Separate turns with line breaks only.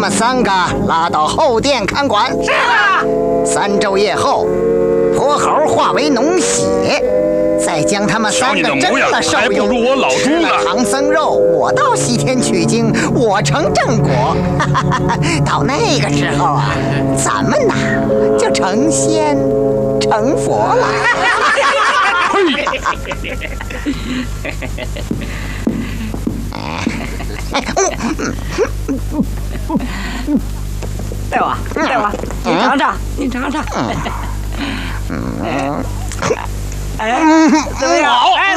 们3个拉到后殿看管。
是啊。
3昼夜后，泼猴化为脓血，再将他们3个蒸了受用，吃了唐僧肉，我到西天取经，我成正果。到那个时候啊，咱们呐就成仙成佛了。
对吧？你尝尝，你尝尝。哎，怎么样？哎，